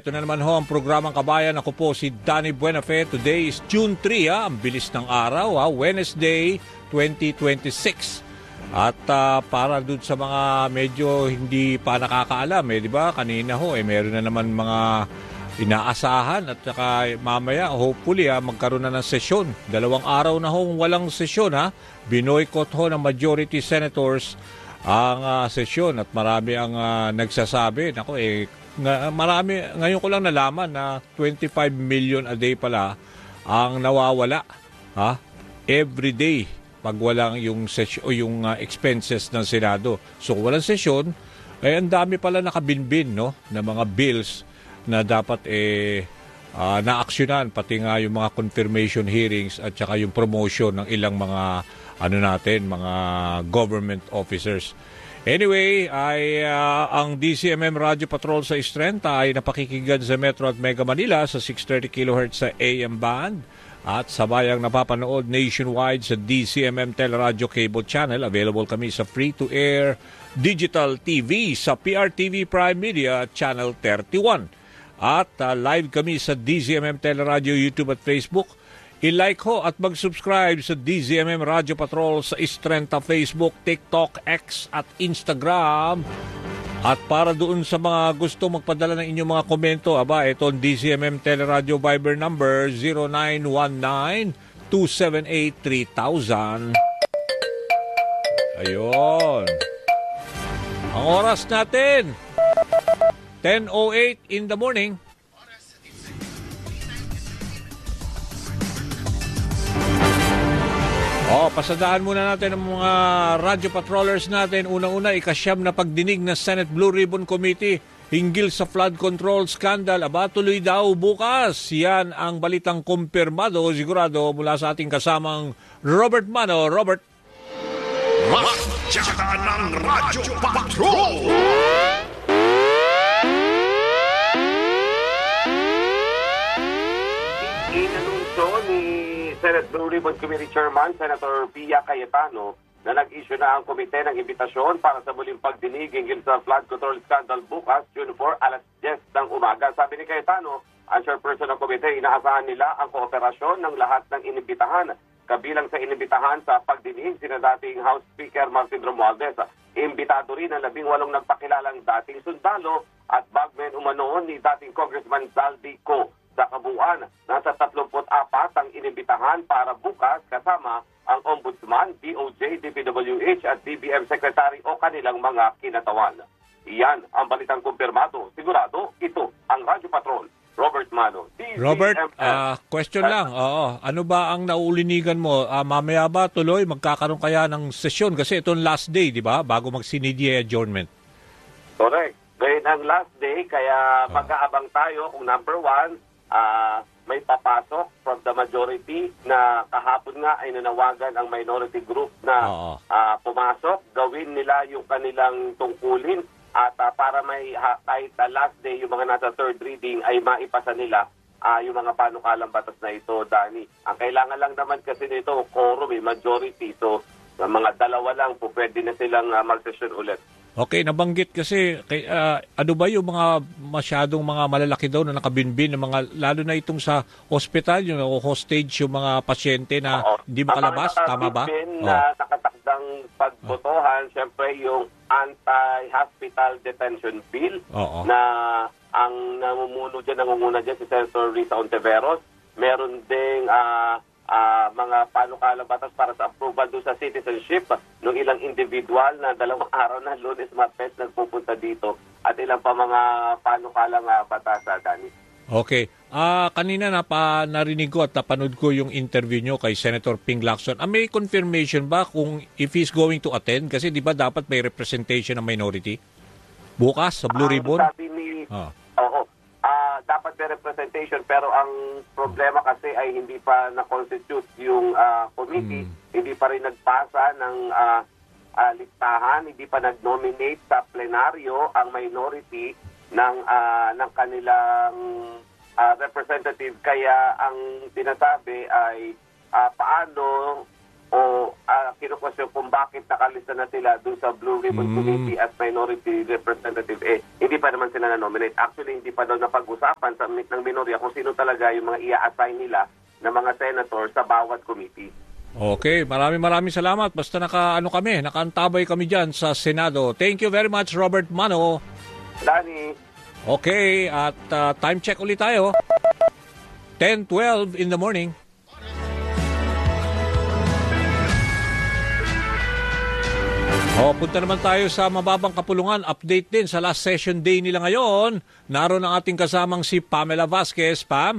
Ito na naman ho ang programang Kabayan. Ako po si Danny Buenafe. Today is June 3, ang bilis ng araw, Wednesday 2026. At para dun sa mga medyo hindi pa nakakaalam, di ba? Kanina ho, meron na naman mga inaasahan at saka mamaya, hopefully, magkaroon na ng sesyon. 2 araw na ho walang sesyon, Binoykot ho ng majority senators ang sesyon at marami ang nagsasabi. Marami, ngayon ko lang nalaman na 25 million a day pala ang nawawala every day pag walang yung sesyon o yung expenses ng Senado. So walang sesyon, ang dami pala nakabinbin na mga bills na dapat naaksyonan, pati nga yung mga confirmation hearings at saka yung promotion ng ilang mga mga government officers. Anyway, ang DCMM Radio Patrol sa Istrenta ay napakikinggan sa Metro at Mega Manila sa 630 kHz sa AM band at sabayang napapanood nationwide sa DCMM Teleradio Cable Channel. Available kami sa free-to-air digital TV sa PRTV Prime Media Channel 31. At live kami sa DCMM Teleradio YouTube at Facebook. I-like ho at mag-subscribe sa DZMM Radio Patrol sa Istrenta Facebook, TikTok, X at Instagram. At para doon sa mga gusto magpadala ng inyong mga komento, ito ang DZMM Teleradio Viber number 0919-278-3000. Ayun. Ang oras natin, 10:08 in the morning. Pasadaan muna natin ang mga radyo patrollers natin. Unang-una, ikasyam na pagdinig ng Senate Blue Ribbon Committee hinggil sa flood control scandal. Tuloy daw bukas. Yan ang balitang kumpirmado, sigurado, mula sa ating kasamang Robert Mano. Robert. Magsaka ng Radyo Patrol! Senate Blue Ribbon Committee Chairman, Senator Pia Cayetano, na nag-issue na ang komite ng imbitasyon para sa muling pagdinig hinggil sa flood control scandal bukas, June 4, alas 10 ng umaga. Sabi ni Cayetano, ang chairperson ng komite, inaasahan nila ang kooperasyon ng lahat ng inimbitahan. Kabilang sa inimbitahan sa pagdinig, sina dating House Speaker Martin Romualdez. Imbitado rin ang 18 nagpakilalang dating sundalo at bagmen umanoon ni dating Congressman Zaldi Co. Sa kabuuan, nasa 34 ang inimbitahan para bukas kasama ang Ombudsman, DOJ, DPWH at DBM Secretary o kanilang mga kinatawan. Iyan ang balitang kumpirmado. Sigurado, ito ang Radyo Patrol. Robert Mano. Robert, question lang. Ano ba ang naulinigan mo? Mamaya ba tuloy magkakaroon kaya ng sesyon? Kasi itong last day, di ba? Bago mag-sinidya adjournment. Correct. Ngayon ang last day, kaya mag-aabang tayo kung number 1, may papasok from the majority na kahapon nga ay nanawagan ang minority group na pumasok, gawin nila yung kanilang tungkulin at para may kahit last day yung mga nasa third reading ay maipasa nila yung mga panukalang batas na ito, Danny. Ang kailangan lang naman kasi nito, quorum, majority. So, mga 2 lang po pwede na silang mag-session ulit. Okay, nabanggit kasi, ano ba yung mga masyadong mga malalaki daw na nakabinbin, ng mga, lalo na itong sa hospital, yung hostage, yung mga pasyente na hindi makalabas, tama ba? Na nakatakdang pagbotohan, syempre yung anti-hospital detention bill na ang nangunguna dyan si Senator Risa Ontiveros. Meron ding mga panukalang batas para sa approval doon sa citizenship ng ilang individual na 2 araw na Lunes Martes nagpupunta dito at ilang pa mga panukalang batas, Dani. Okay. Kanina narinig ko at napanood ko yung interview nyo kay Senator Ping Lacson. May confirmation ba kung if he's going to attend? Kasi di ba dapat may representation ng minority? Bukas sa Blue Ribbon? Sabi ni... dapat may representation pero ang problema kasi ay hindi pa na-constitute yung committee, hindi pa rin nagpasa ng listahan, hindi pa nag-nominate sa plenaryo ang minority ng kanilang representative. Kaya ang sinasabi ay paano o kinukwestiyon kung bakit nakalista na sila doon sa Blue Ribbon Committee as minority representative. Hindi pa naman sila na-nominate. Actually, hindi pa daw napag-usapan sa ng minorya kung sino talaga yung mga i-assign nila na mga senator sa bawat committee. Okay, maraming salamat. Basta nakaantabay kami dyan sa Senado. Thank you very much, Robert Mano. Danny. Okay, at time check ulit tayo. 10:12 in the morning. Punta naman tayo sa mababang kapulungan. Update din sa last session day nila ngayon. Naroon ang ating kasamang si Pamela Vasquez. Pam?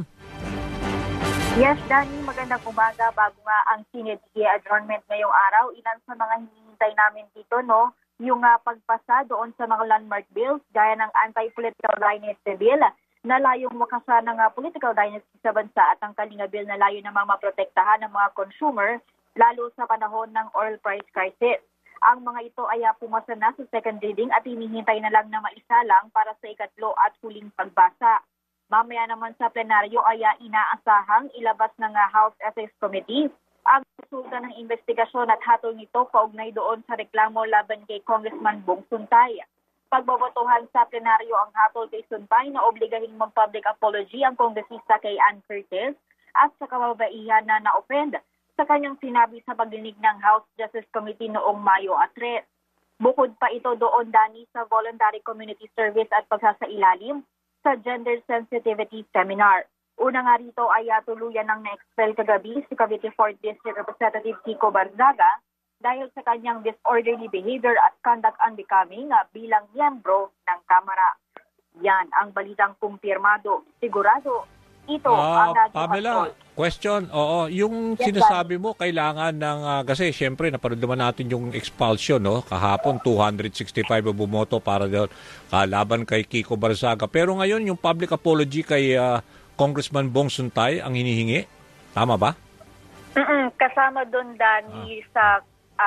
Yes, Danny, magandang umaga. Bago nga ang Senate adjournment ngayong araw, ilan sa mga hinihintay namin dito, no? Yung pagpasa doon sa mga landmark bills, gaya ng anti-political dynasty bill, na layong makasa ng political dynasty sa bansa at ang Kalinga bill na layo namang maprotektahan ng mga consumer, lalo sa panahon ng oil price crisis. Ang mga ito ay pumasa na sa second reading at hinihintay na lang na maisalang para sa ikatlo at huling pagbasa. Mamaya naman sa plenaryo ay inaasahang ilabas ng House Ethics Committee ang resulta ng investigasyon at hatol nito kaugnay doon sa reklamo laban kay Congressman Bong Suntay. Pagbobotohan sa plenaryo ang hatol kay Suntay na obligahing mag-public apology ang kongresista kay Ann Curtis at sa kababaihan na na-offend sa kanyang sinabi sa pagdinig ng House Justice Committee noong Mayo 3. Bukod pa ito doon, Dani, sa voluntary community service at pagsasailalim sa gender sensitivity seminar. Una nga rito ay tuluyan ng na-expel kagabi si Cavite 4th District Representative Kiko Barzaga dahil sa kanyang disorderly behavior at conduct unbecoming bilang miyembro ng Kamara. Yan ang balitang kumpirmado. Sigurado, ito ang Pamela, question, yung yes, sinasabi mo kailangan ng, kasi siyempre napanood naman natin yung expulsion, no? Kahapon 265 bumoto para doon laban kay Kiko Barzaga. Pero ngayon yung public apology kay Congressman Bong Suntay ang hinihingi. Tama ba? Kasama doon, Dani, sa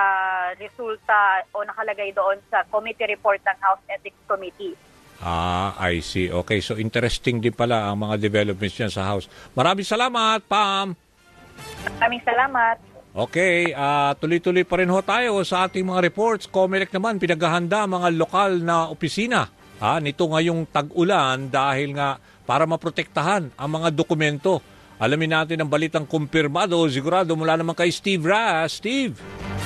resulta o nakalagay doon sa committee report ng House Ethics Committee. I see. Okay, so interesting din pala ang mga developments niyan sa House. Maraming salamat, Pam! Maraming salamat. Okay, tuloy-tuloy pa rin tayo sa ating mga reports. COMELEC naman, pinaghahanda mga lokal na opisina nito ngayong tag-ulan dahil nga para maprotektahan ang mga dokumento. Alamin natin ang balitang kumpirmado, sigurado mula naman kay Steve Ras. Steve!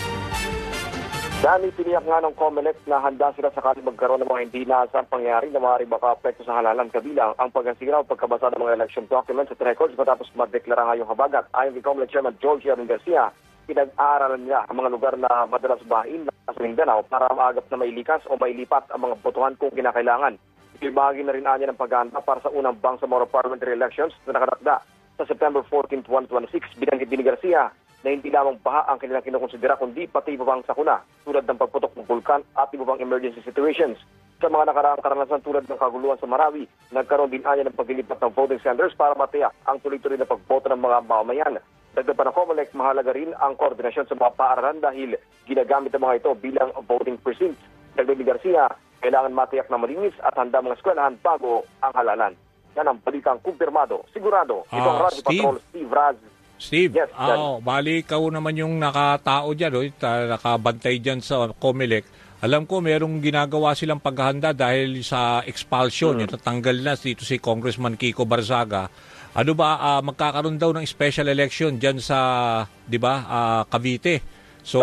Dani, tiniyak nga ng COMELEC na handa sila sakaling magkaroon ng mga hindi inaasang pangyayari na maaaring makapekto sa halalan kabilang ang pagkasira o pagkabasa ng mga election documents at records matapos magdeklara nga yung habagat. Ayon kay COMELEC Chairman George Aaron Garcia, pinag-aaralan niya ang mga lugar na madalas bahin sa Mindanao para maagap na mailikas o mailipat ang mga botohan kung kinakailangan. Ibahagi na rin niya ng paghahanda para sa unang Bangsamoro parliamentary elections na nakatakda sa September 14, 2026. Binanggit din ni Garcia na hindi lamang baha ang kanilang kinukonsidera kundi pati iba pang sakuna tulad ng pagputok ng bulkan at iba pang emergency situations. Sa mga nakaraang karanasan tulad ng kaguluhan sa Marawi, nagkaroon din anya ng paglilipat ng voting centers para matiyak ang tuloy-tuloy na pagboto ng mga mamamayan. Dagdag pa ng COMELEC, mahalaga rin ang koordinasyon sa mga paaralan dahil ginagamit ang mga ito bilang voting precincts. Dagdag ni Garcia, kailangan matiyak na malinis at handa mga eskwelahan bago ang halalan. Yan ang balitang kumpirmado. Sigurado, ito ang Radio Patrol, Steve Raz. Steve, yes, bali ikaw naman yung nakatao dyan, nakabantay dyan sa COMELEC. Alam ko merong ginagawa silang paghahanda dahil sa expulsion, yung tatanggal na dito si Congressman Kiko Barzaga. Ano ba, magkakaroon daw ng special election dyan sa, di ba, Cavite. So,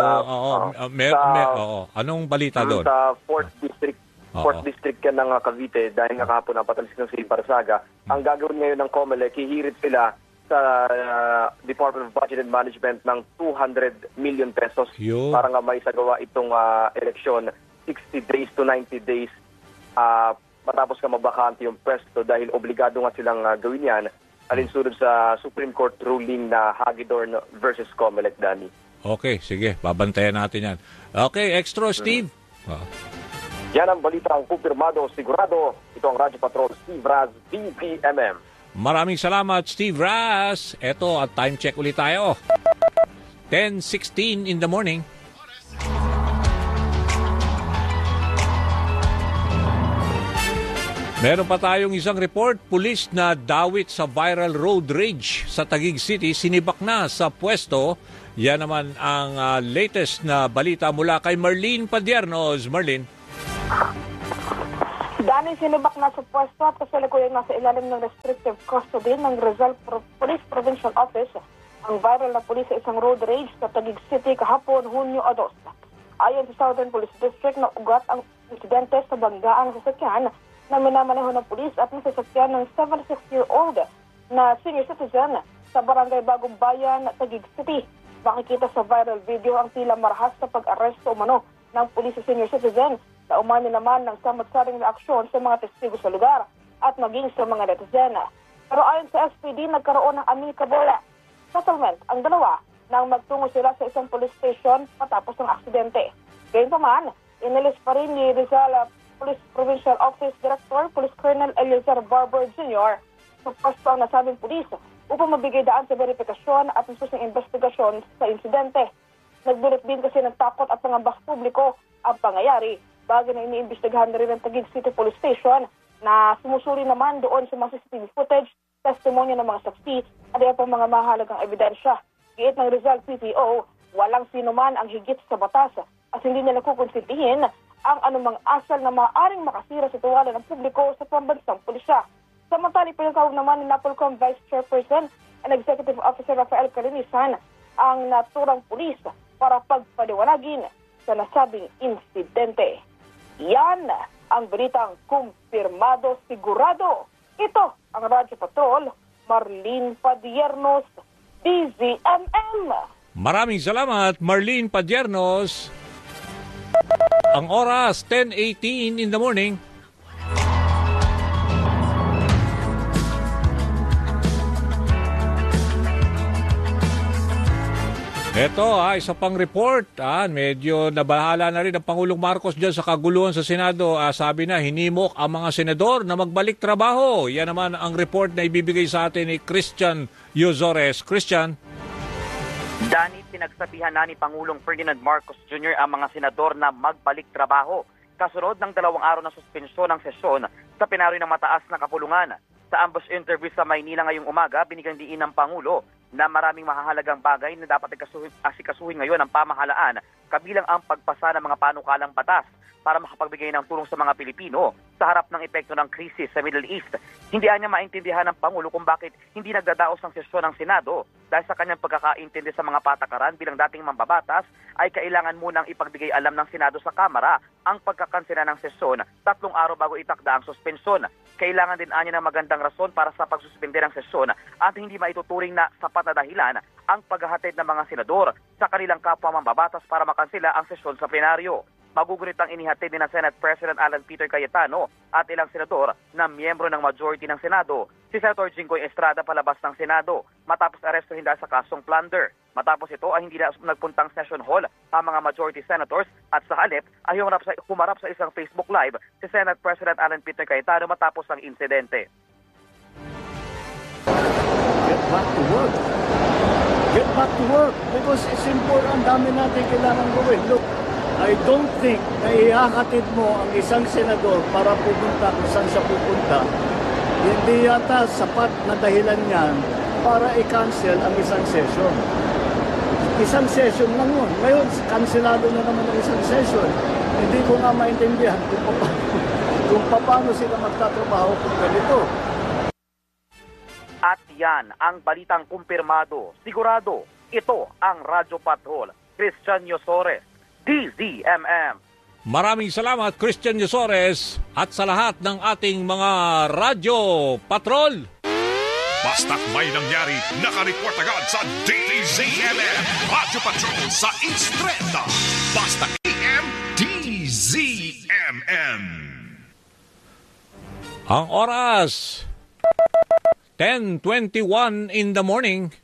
anong balita doon? Sa 4th District. 4th District yan ng Cavite dahil nga kahapon napatalis ng si Barzaga. Ang gagawin ngayon ng COMELEC, hihirit sila sa Department of Budget and Management ng 200 million pesos para nga may sagawa itong eleksyon 60 days to 90 days matapos ka mabakante yung pwesto dahil obligado nga silang gawin yan alinsunod sa Supreme Court ruling na Hagedorn versus COMELEC, Dani. Okay, sige. Babantayan natin yan. Okay, extra, Steve. Yan ang balita ang kumpirmado, sigurado. Ito ang Radyo Patrol, Steve Raz, DPMM. Maraming salamat, Steve Ras. Eto, at time check ulit tayo. 10:16 in the morning. Meron pa tayong isang report, pulis na dawit sa viral road rage sa Taguig City, sinibak na sa pwesto. Yan naman ang latest na balita mula kay Marlene Padiernos. Marlene. Dahil sinibak na sa pwesto at kasalukuyan nasa ilalim ng restrictive custody ng Rizal Police Provincial Office ang viral na pulis sa isang road rage sa Taguig City kahapon, Hunyo 2. Ayon sa Southern Police District na ugat ang insidente sa banggaan ng sasakyan na minamaneho ng pulis at nasasakyan ng 76-year-old na senior citizen sa Barangay Bagong Bayan, Taguig City. Makikita sa viral video ang tila marahas sa pag-aresto umano ng pulis sa senior citizen na umani naman ng samot-saring reaksyon sa mga testigo sa lugar at maging sa mga netizen. Pero ayon sa SPD, nagkaroon ng amicable settlement ang dalawa nang magtungo sila sa isang police station matapos ng aksidente. Gayunpaman, inalis pa rin ni Rizal Police Provincial Office Director, Police Colonel Eliezer Barber Jr. sa pwesto ang nasabing pulis upang mabigay daan sa verifikasyon at nagsusing investigasyon sa insidente. Nagdulot din kasi ng takot at pangambas publiko ang pangyayari. Bagay na iniimbestigahan na rin ng Taguig City Police Station na sumusuri naman doon sa mga CCTV footage, testimonya ng mga saksi at iba pang mga mahalagang ebidensya. Giit ng Rizal PPO, walang sino man ang higit sa batas at hindi nila kukonsintihin ang anumang asal na maaaring makasira sa tiwala ng publiko sa pambansang pulisya. Samantala, pinatawag naman ni NAPOLCOM Vice Chairperson and Executive Officer Rafael Calinisan ang naturang pulis para pagpaliwanagin sa nasabing insidente. Yan ang balitang kumpirmado sigurado. Ito ang Radyo Patrol, Marlene Padiernos, DZMM. Maraming salamat, Marlene Padiernos. Ang oras, 10:18 in the morning. Ito, isa pang report. Medyo nabahala na rin ang Pangulong Marcos dyan sa kaguluhan sa Senado. Sabi na, hinimok ang mga senador na magbalik trabaho. Yan naman ang report na ibibigay sa atin ni Christian Yozores. Christian. Dani, pinagsabihan na ni Pangulong Ferdinand Marcos Jr. ang mga senador na magbalik trabaho. Kasunod ng 2 araw na suspensyon ng sesyon sa plenaryo ng mataas na kapulungan. Sa ambush interview sa Maynila ngayong umaga, binigyang diin ng Pangulo na maraming mahahalagang bagay na dapat asikasuhin ngayon ng pamahalaan, kabilang ang pagpasa ng mga panukalang batas para makapagbigay ng tulong sa mga Pilipino sa harap ng epekto ng krisis sa Middle East. Hindi niya maintindihan ng Pangulo kung bakit hindi nagdadaos ng sesyon ng Senado dahil sa kanyang pagkakaintindi sa mga patakaran bilang dating mambabatas ay kailangan munang ipagbigay alam ng Senado sa Kamara ang pagkakansela ng sesyon 3 araw bago itakda ang suspensyon. Kailangan din anya ng magandang rason para sa pagsuspende ng sesyon at hindi maituturing na sapat na dahilan ang paghahatid ng mga senador sa kanilang kapwa mambabatas para makansela ang sesyon sa plenaryo. Magugunit ang inihatid ni na Senate President Alan Peter Cayetano at ilang senador na miyembro ng majority ng Senado. Si Senator Jinggoy Estrada palabas ng Senado matapos arestuhin dahil sa kasong plunder. Matapos ito ay hindi na nagpuntang session hall ang mga majority senators at sa halip ay humarap sa isang Facebook Live si Senate President Alan Peter Cayetano matapos ang insidente. Get back to work. Get back to work because it's important. Ang dami natin kailangan gawin. Look, I don't think na ihahatid mo ang isang senador para pupunta kung saan siya pupunta. Hindi yata sapat na dahilan niyan para i-cancel ang isang session. Isang session lang yun. Ngayon, kanselado na naman ang isang session. Hindi ko nga maintindihan kung paano sila magtatrabaho kung ganito. At yan ang balitang kumpirmado. Sigurado, ito ang Radyo Patrol. Christian Yozores, DZMM. Maraming salamat, Christian Yozores, at sa lahat ng ating mga Radyo Patrol. Basta't may nangyari, nakareport agad sa DZMM. Radyo Patrol sa Instreta. Basta PM, DZMM. Ang oras, 10:21 in the morning.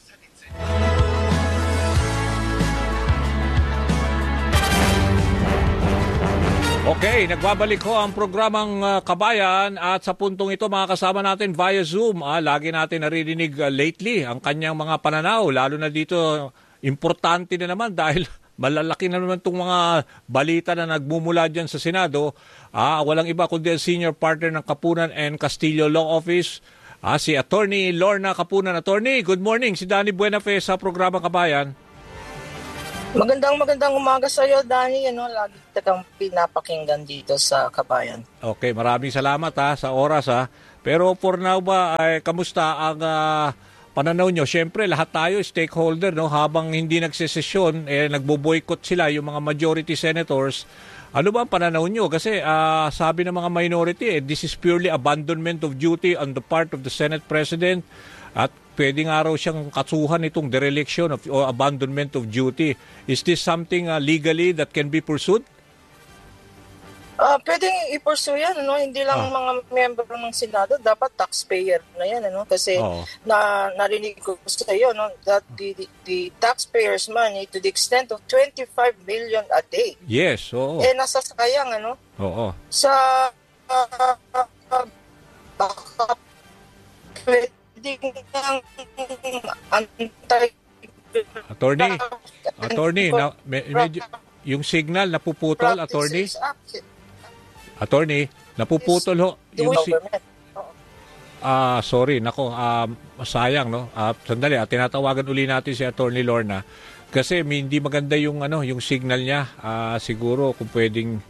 Okay, nagbabalik ko ang programang Kabayan at sa puntong ito mga kasama natin via Zoom. Lagi natin narinig lately ang kanyang mga pananaw, lalo na dito importante na naman dahil Malalaki na naman itong mga balita na nagmumula dyan sa Senado. Walang iba kundi ang senior partner ng Kapunan and Castillo Law Office, si Attorney Lorna Kapunan. Attorney, good morning. Si Danny Buenafe sa programa Kabayan. Magandang umaga sa iyo, Danny. Lagi kitang pinapakinggan dito sa Kabayan. Okay, maraming salamat sa oras. Pero for now ba, kamusta ang pananaw nyo? Siyempre, lahat tayo, stakeholder, no? Habang hindi nagsesesyon, nagbo-boycott sila, yung mga majority senators. Ano ba ang pananaw nyo? Kasi sabi ng mga minority, this is purely abandonment of duty on the part of the Senate President. At pwede nga raw siyang kasuhan itong dereliction or abandonment of duty. Is this something legally that can be pursued? Pwedeng i-pursue yan, hindi lang mga member ng Senado, dapat taxpayer na yan, kasi narinig ko sa iyo, that the taxpayers' money to the extent of 25 million a day. Yes, oo. Nasasayang, Oo. Sa baka pwedeng Attorney, medyo, yung signal napuputol, Attorney. Attorney, napuputol ho. Sorry, nako, sayang, no? Sandali, tinatawagan uli natin si Attorney Lorna kasi hindi maganda yung yung signal niya. Siguro kung pwedeng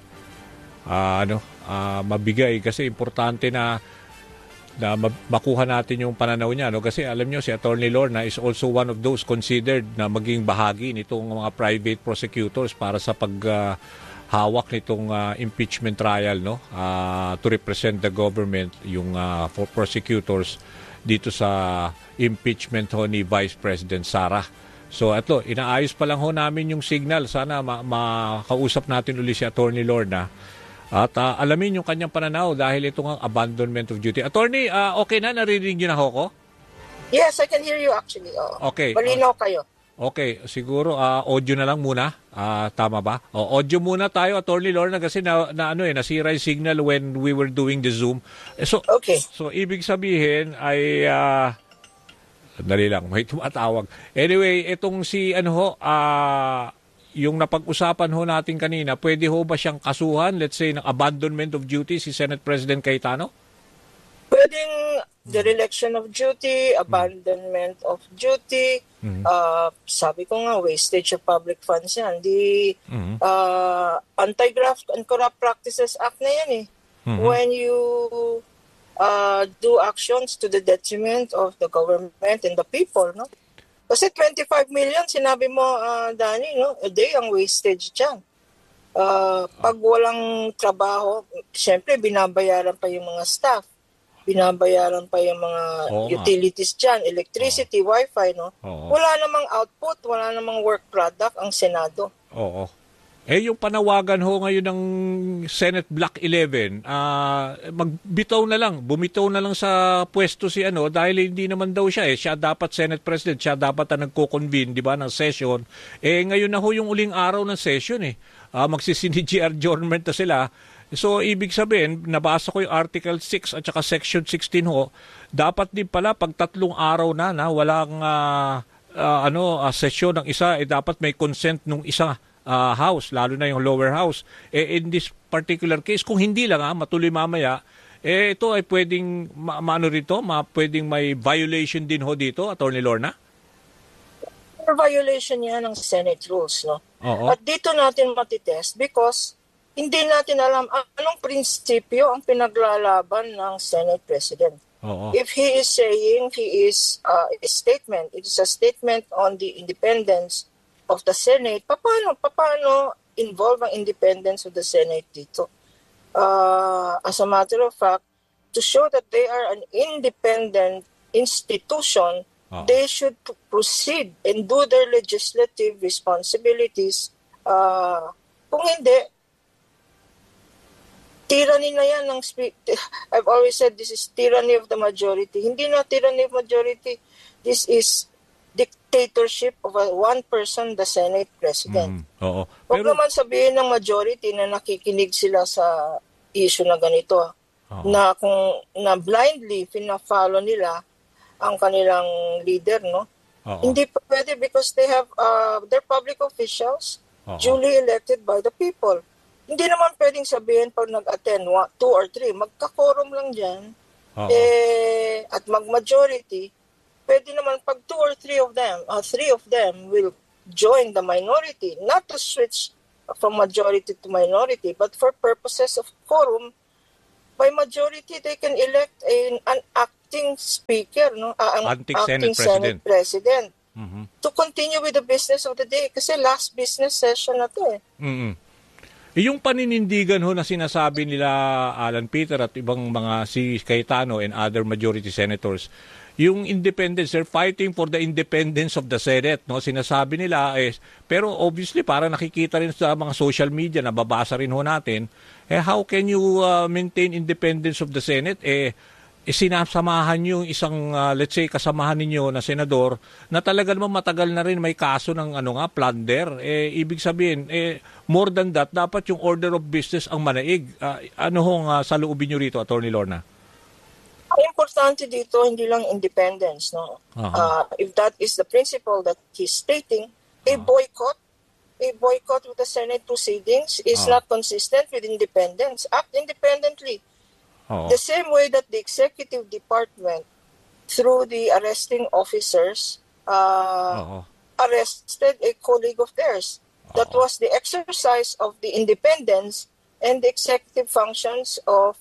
mabigay kasi importante na makuha natin yung pananaw niya, no? Kasi alam niyo si Attorney Lorna is also one of those considered na maging bahagi nitong mga private prosecutors para sa hawak nitong impeachment trial, no, to represent the government, yung for prosecutors dito sa impeachment ni Vice President Sara. So ito, inaayos pa lang namin yung signal. Sana makausap natin uli si Attorney Lorna at alamin yung kanyang pananaw dahil itong abandonment of duty. Attorney, okay na? Naririnig niyo na ako? Yes, I can hear you actually. Okay. Malinaw kayo. Okay, siguro audio na lang muna. Tama ba? Audio muna tayo, Attorney Lorna, kasi nasira yung signal when we were doing the Zoom. Okay. So ibig sabihin ay dali lang, may tumatawag. Anyway, itong si yung napag-usapan natin kanina, pwede ba siyang kasuhan, let's say, ng abandonment of duty si Senate President Cayetano? Pwedeng dereliction of duty, abandonment of duty, sabi ko nga, wastage of public funds yan. Anti-Graft and Corrupt Practices Act na yan When you do actions to the detriment of the government and the people, no? Kasi 25 million, sinabi mo, Danny, a day ang wastage dyan. Pag walang trabaho, siyempre binabayaran pa yung mga staff. Binabayaran pa yung mga utilities dyan, electricity, wifi, no? Wala namang output, wala namang work product ang Senado. Oo. Yung panawagan ngayon ng Senate Block 11, bumitaw na lang sa pwesto si dahil hindi naman daw siya siya dapat Senate President, siya dapat ang nagko-convene, di ba, ng session. Ngayon na yung uling araw ng session magsisinigi adjournment na sila. So, ibig sabihin, nabasa ko yung Article 6 at saka Section 16 dapat din pala pag 3 araw na walang sesyon ng isa, dapat may consent ng isa house, lalo na yung lower house. In this particular case, kung hindi lang matuloy mamaya, ito ay pwedeng pwedeng may violation din dito, Attorney Lorna? Violation yan ng Senate rules, no? Oo. At dito natin matitest because hindi natin alam anong prinsipyo ang pinaglalaban ng Senate President. Oo. If he is saying it is a statement on the independence of the Senate, paano involve ang independence of the Senate dito? As a matter of fact, to show that they are an independent institution, they should proceed and do their legislative responsibilities. Kung hindi, tyranny na yan ng I've always said this is tyranny of the majority. Hindi na tyranny of majority. This is dictatorship of one person, the Senate President. Oo. Huwag naman sabihin ng majority na nakikinig sila sa issue na ganito. Na blindly pina-follow nila ang kanilang leader, no? Hindi pwede because they have they're public officials. duly elected by the people. Hindi naman pwedeng sabihin pag nag-attend 2 or 3, magka-quorum lang dyan, at mag-majority, pwede naman pag 2 or 3 of them, 3 of them will join the minority, not to switch from majority to minority, but for purposes of quorum, by majority, they can elect an acting speaker, no? An acting Senate President. To continue with the business of the day. Kasi last business session na to eh. Yung paninindigan ho na sinasabi nila Alan Peter at ibang mga si Cayetano and other majority senators, yung independence, they're fighting for the independence of the Senate, no? Sinasabi nila pero obviously para nakikita rin sa mga social media, nababasa rin ho natin, how can you maintain independence of the Senate? Sinasamahan nyo yung isang, let's say, kasamahan ninyo na senador na talaga naman matagal na rin may kaso ng plunder. Ibig sabihin, more than that, dapat yung order of business ang manaig. Ano hong saloobin nyo rito, Attorney Lorna? Ang importante dito, hindi lang independence. No? If that is the principle that he's stating, a boycott with the Senate proceedings is not consistent with independence. Act independently. The same way that the executive department, through the arresting officers, arrested a colleague of theirs. That was the exercise of the independence and the executive functions of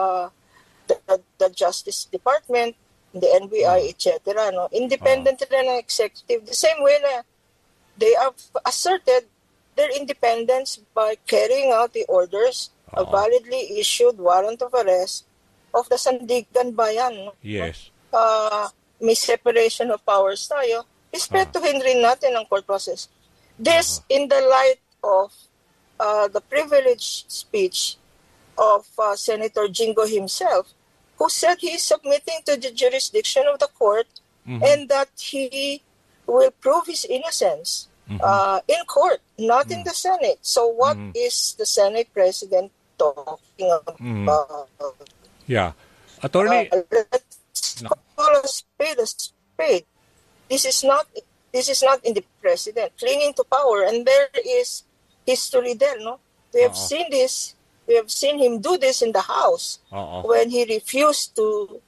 the Justice Department, the NBI, etc. No? Independent rin ang executive. The same way na they have asserted their independence by carrying out the orders a validly issued warrant of arrest of the Sandigan Bayan. Yes. May separation of powers tayo. Respetuhin rin natin ang court process. This in the light of the privileged speech of Senator Jingo himself, who said he is submitting to the jurisdiction of the court and that he will prove his innocence in court, not in the Senate. So what is the Senate President talking about? Yeah. Attorney, let's call a spade. This is not in the president clinging to power, and there is history there, no? We have seen this. We have seen him do this in the House when he refused to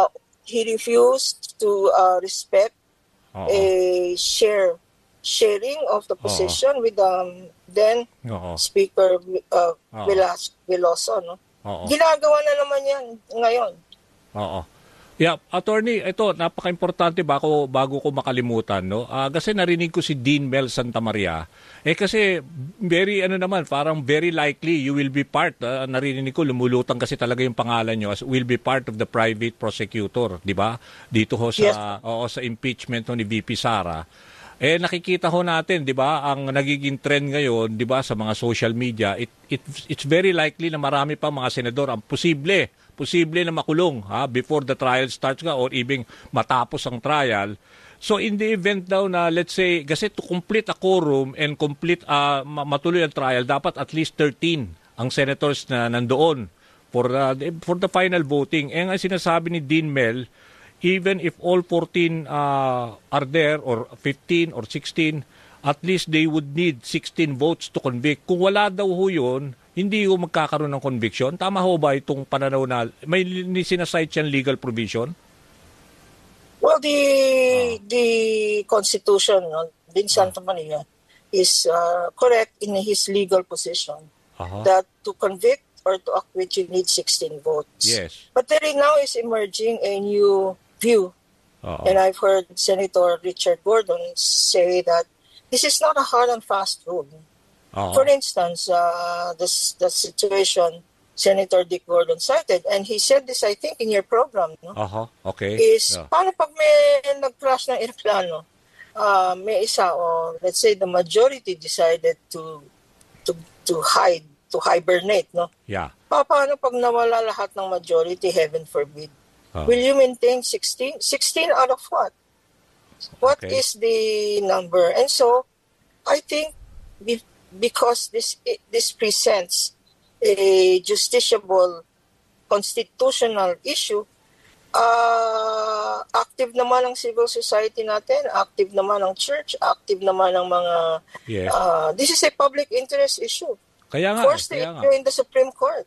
respect a sharing of the position with then Speaker Veloso, no? Ginagawa na naman yan ngayon. Yeah, Attorney, ito napaka-importante bago ko makalimutan, no. Kasi narinig ko si Dean Mel Santamaria. Kasi parang very likely you will be part. Narinig ko lumulutang kasi talaga yung pangalan nyo as will be part of the private prosecutor, di ba? Dito ho sa sa impeachment ni VP Sara. Nakikita ho natin, 'di ba, ang nagiging trend ngayon, 'di ba, sa mga social media, it's very likely na marami pa mga senador ang posible na makulong before the trial starts or even matapos ang trial. So in the event daw na let's say kasi to complete a quorum and matuloy ang trial, dapat at least 13 ang senators na nandoon for the final voting. Ang sinasabi ni Dean Mel, even if all 14 are there or 15 or 16, at least they would need 16 votes to convict. Kung wala daw ho yun, hindi ho magkakaroon ng conviction. Tama ho ba itong pananaw na may sinasite siyang legal provision? Well, the Constitution, no, Din Santamaria, is correct in his legal position that to convict or to acquit you need 16 votes. Yes. But there now is emerging a new view. And I've heard Senator Richard Gordon say that this is not a hard and fast rule. For instance, the situation Senator Dick Gordon cited, and he said this, I think, in your program, no? Okay. Is paano pag may nag-crash ng aeroplano, may isa, or let's say the majority decided to hibernate, no? Yeah. Paano pag nawala lahat ng majority, heaven forbid? Will you maintain 16? 16 out of what? What is the number? And so, I think because this presents a justiciable constitutional issue, active naman ang civil society natin, active naman ang church, active naman ang mga... Yes. This is a public interest issue. Kaya nga. Forced to issue in the Supreme Court.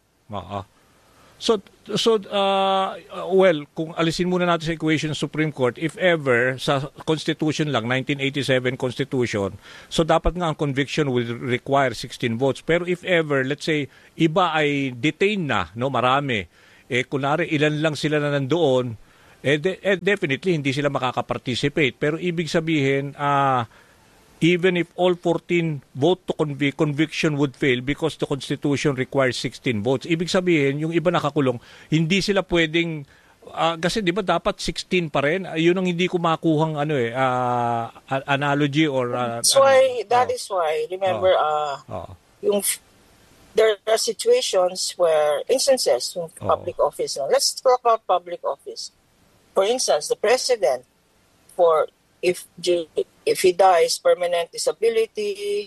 Well, kung alisin muna natin sa equation ng Supreme Court, if ever, sa Constitution lang, 1987 Constitution, so dapat nga ang conviction will require 16 votes. Pero if ever, let's say, iba ay detained na, no, marami, kunwari ilan lang sila na nandoon, definitely hindi sila makaka-participate. Pero ibig sabihin, even if all 14 vote to conviction would fail because the Constitution requires 16 votes. Ibig sabihin, yung iba nakakulong, hindi sila pwedeng, kasi di ba dapat 16 pa rin? Yun ang hindi ko makuhang analogy or... That is why, remember, there are situations where, instances in public office. Now, let's talk about public office. For instance, the president, if he dies, permanent disability,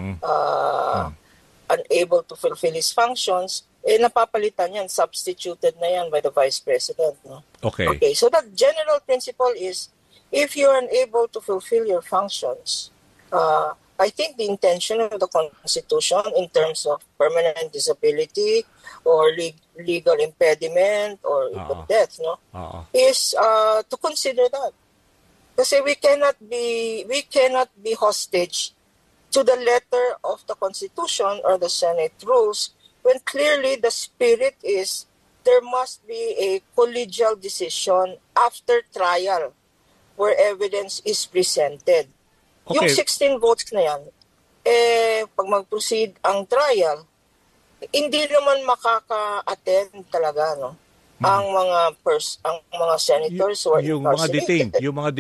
unable to fulfill his functions, napapalitan yan, substituted na yan by the vice president. No? Okay. So the general principle is, if you're unable to fulfill your functions, I think the intention of the Constitution in terms of permanent disability or legal impediment or even death, is to consider that. Kasi we cannot be hostage to the letter of the Constitution or the Senate rules when clearly the spirit is there must be a collegial decision after trial where evidence is presented. Okay. Yung 16 votes na yan, pag mag-proceed ang trial, hindi naman makaka-attend talaga, no? Ang mga senators or yung mga detained, yung mga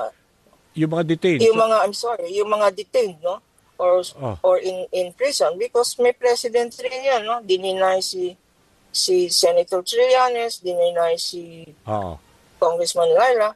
detained, no, or in prison, because may president rin yan, no, dininay si Senator Trillanes, dininay si Congressman Laila.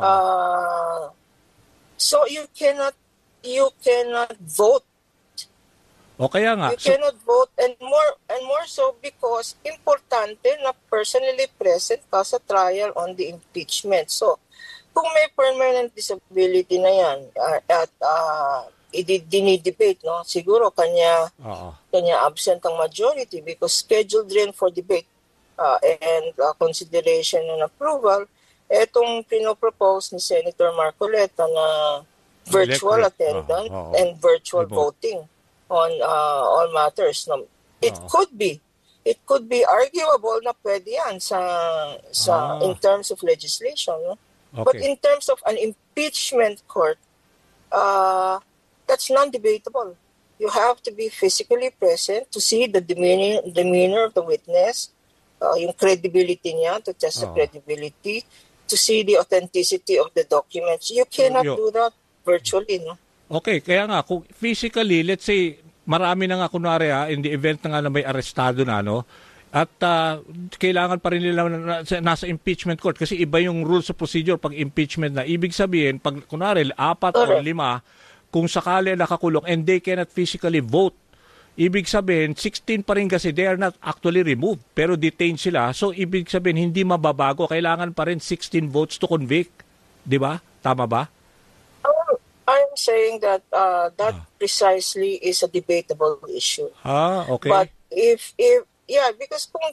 So you cannot vote. O kaya nga. You cannot vote and more so because importante na personally present ka sa trial on the impeachment. So, kung may permanent disability na yan at dinidebate, no, siguro kanya absent ang majority because scheduled rin for debate and consideration and approval, etong pinopropose ni Senator Marcoleta na virtual attendance and virtual voting on all matters. No? It could be arguable na pwede yan in terms of legislation. No? Okay. But in terms of an impeachment court, that's non-debatable. You have to be physically present to see the demeanor of the witness, yung credibility niya, to test the credibility, to see the authenticity of the documents. You cannot do that virtually, no? Okay, kaya nga, kung physically, let's say, marami na nga kunwari in the event na nga na may arestado na, no? At kailangan pa rin nila nasa impeachment court kasi iba yung rules of procedure pag impeachment na. Ibig sabihin, pag kunwari 4 o 5, kung sakali nakakulong and they cannot physically vote, ibig sabihin, 16 pa rin kasi they are not actually removed, pero detained sila. So, ibig sabihin, hindi mababago. Kailangan pa rin 16 votes to convict. Di ba? Tama ba? I'm saying that precisely is a debatable issue. Okay. But if because kung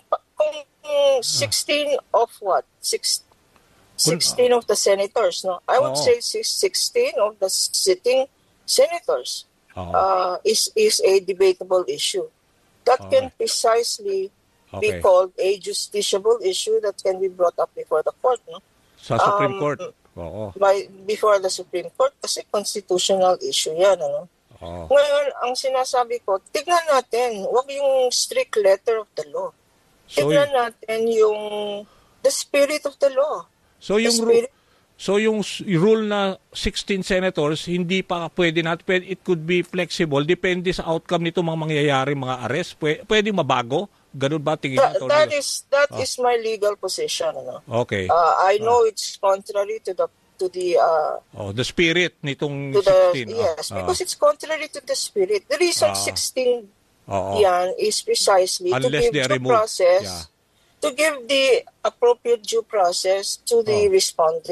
16 of what? 16 of the senators, no? I would say 16 of the sitting senators is a debatable issue. That can precisely be called a justiciable issue that can be brought up before the court, no? Sa Supreme Court. Before the Supreme Court kasi constitutional issue yan. Ano? Ngayon, ang sinasabi ko, tignan natin, wag yung strict letter of the law. Tignan natin the spirit of the law. So yung rule na 16 senators, hindi pa pwede it could be flexible, depende sa outcome nito mga mangyayari, mga arrest, pwede mabago? Ganun ba tingin natin? That is my legal position. Ano? Okay. I know it's contrary to the the spirit nitong 16. Yes, because it's contrary to the spirit. The reason 16 yan is precisely to give due process, to give the appropriate due process to the respondent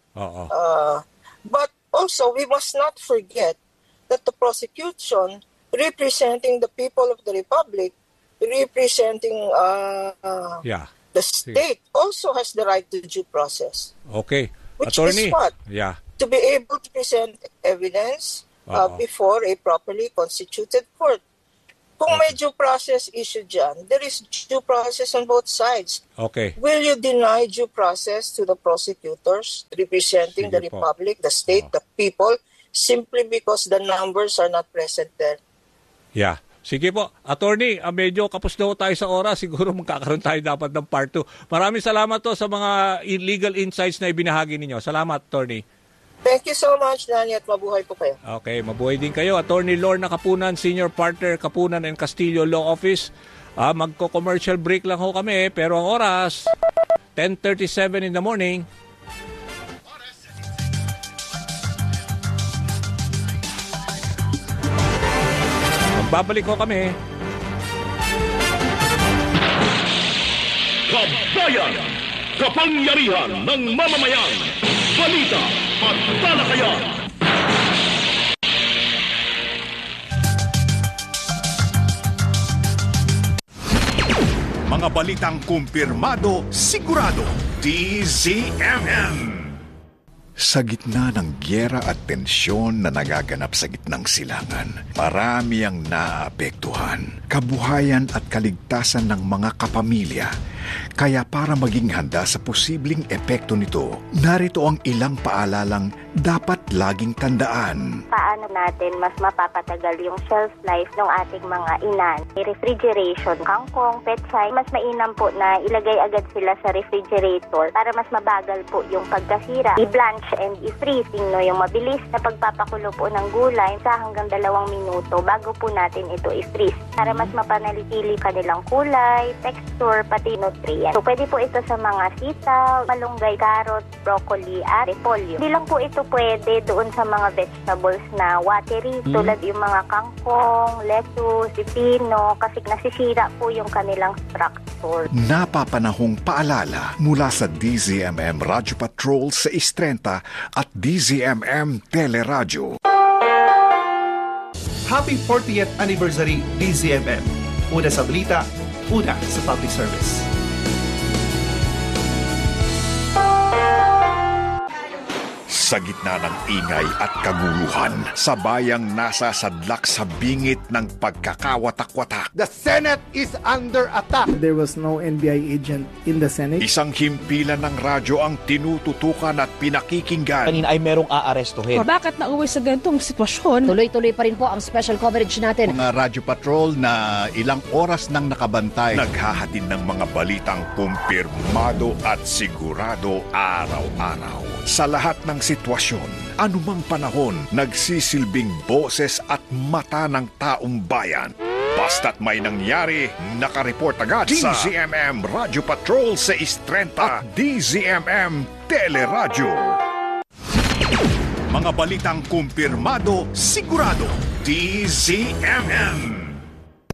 But also, we must not forget that the prosecution representing the people of the Republic, representing the state, also has the right to due process. Okay. Which Attorney. is what? Yeah. To be able to present evidence before a properly constituted court. Kung may due process issue dyan, there is due process on both sides. Okay. Will you deny due process to the prosecutors representing the Republic, the state, the people, simply because the numbers are not present there? Yeah. Sige po. Attorney, medyo kapos na tayo sa oras. Siguro magkakaroon tayo dapat ng part 2. Maraming salamat to sa mga illegal insights na ibinahagi ninyo. Salamat, Attorney. Thank you so much, Danny, at mabuhay po kayo. Okay, mabuhay din kayo. Attorney Lorna Kapunan, Senior Partner, Kapunan and Castillo Law Office. Magko-commercial break lang ho kami, pero ang oras, 10:37 in the morning. Magbabalik ho kami. Kabayan! Kapangyarihan ng mamamayan! Balita at talakayan! Mga balitang kumpirmado, sigurado, DZMM. Sa gitna ng gyera at tensyon na nagaganap sa gitnang silangan, marami ang naaapektuhan, kabuhayan at kaligtasan ng mga kapamilya. Kaya para maging handa sa posibleng epekto nito, narito ang ilang paalalang dapat laging tandaan. Paano natin mas mapapatagal yung shelf life ng ating mga inan? Refrigeration, kangkong, petsay, mas mainam po na ilagay agad sila sa refrigerator para mas mabagal po yung pagkasira. I-blanch and i-freezing, no, yung mabilis na pagpapakulo po ng gulay sa hanggang 2 minuto bago po natin ito i-freeze para mas mapanalitili kanilang kulay, texture, pati nutrient. So, pwede po ito sa mga sitaw, malunggay, carrot, broccoli, at repolyo. Hindi lang po ito pwede doon sa mga vegetables na watery, tulad yung mga kangkong, lettuce, pipino, kasi nasisira po yung kanilang structure. Napapanahong paalala mula sa DZMM Radio Patrol sa Istrenta at DZMM Teleradyo. Happy 40th Anniversary DZMM. Una sa balita, una sa public service. Sa gitna ng ingay at kaguluhan, sa bayang nasa sadlak sa bingit ng pagkakawatak-watak. The Senate is under attack. There was no NBI agent in the Senate. Isang himpilan ng radyo ang tinututukan at pinakikinggan. Kanina ay merong aarestuhin. Bakit nauwi sa ganitong sitwasyon? Tuloy-tuloy pa rin po ang special coverage natin. Mga radyo patrol na ilang oras nang nakabantay. Naghahatid ng mga balitang kumpirmado at sigurado araw-araw. Sa lahat ng sitwasyon, anumang panahon, nagsisilbing boses at mata ng taong bayan. Basta't may nangyari, nakareport agad sa DZMM Radio Patrol sa Istrenta at DZMM Teleradyo. Mga balitang kumpirmado, sigurado, DZMM.